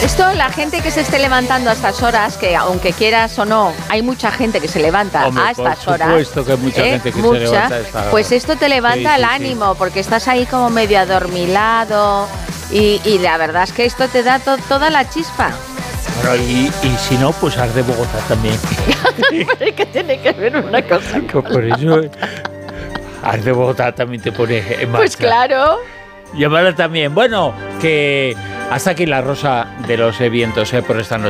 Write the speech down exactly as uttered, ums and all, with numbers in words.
Esto, la gente que se esté levantando a estas horas, que aunque quieras o no, hay mucha gente que se levanta Hombre, a estas horas. Por supuesto que hay mucha ¿eh? gente que mucha, se levanta a esta hora. Pues esto te levanta sí, el sí, ánimo, sí. porque estás ahí como medio adormilado y, y la verdad es que esto te da to, toda la chispa. Bueno, y, y si no, pues Ar de Bogotá también. ¿Qué tiene que ver una cosa? Pues por eso Ar de Bogotá también te pone en marcha. Pues claro. Llámala también. Bueno, que hasta aquí la rosa de los vientos, ¿eh? Por esta noche.